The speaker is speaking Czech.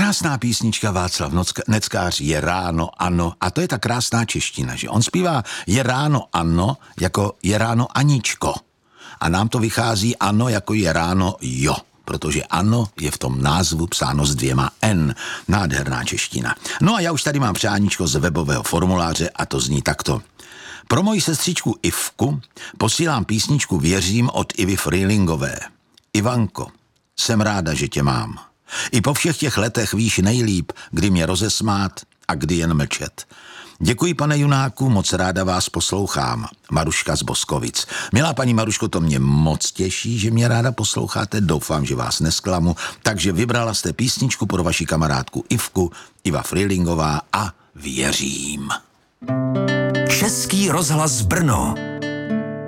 Krásná písnička Václav Neckář, Je ráno, ano. A to je ta krásná čeština, že on zpívá Je ráno, ano, jako Je ráno, Aničko. A nám to vychází ano, jako Je ráno, jo. Protože ano je v tom názvu psáno s 2 N. Nádherná čeština. No a já už tady mám přáníčko z webového formuláře a to zní takto. Pro moji sestřičku Ivku posílám písničku Věřím od Ivy Freelingové. Ivanko, jsem ráda, že tě mám. I po všech těch letech víš nejlíp, kdy mě rozesmát a kdy jen mlčet. Děkuji, pane Junáku, moc ráda vás poslouchám. Maruška z Boskovic. Milá paní Maruško, to mě moc těší, že mě ráda posloucháte. Doufám, že vás nesklamu. Takže vybrala jste písničku pro vaši kamarádku Ivku, Iva Freelingová a Věřím. Český rozhlas Brno.